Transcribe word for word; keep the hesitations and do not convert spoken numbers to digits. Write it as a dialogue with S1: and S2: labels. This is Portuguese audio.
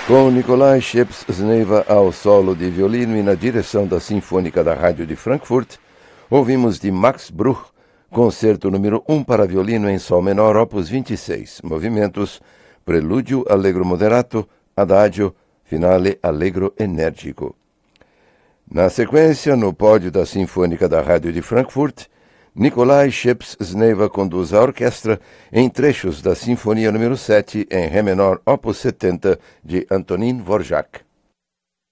S1: Com Nikolai Scheps-Zneva ao solo de violino e na direção da Sinfônica da Rádio de Frankfurt, ouvimos de Max Bruch, concerto número um para violino em sol menor, opus vinte e seis, movimentos, prelúdio allegro moderato, adagio, finale allegro enérgico. Na sequência, no pódio da Sinfônica da Rádio de Frankfurt, Nikolai Scheps-Zneva conduz a orquestra em trechos da Sinfonia número sete em Ré menor, opus setenta, de Antonín Dvorak.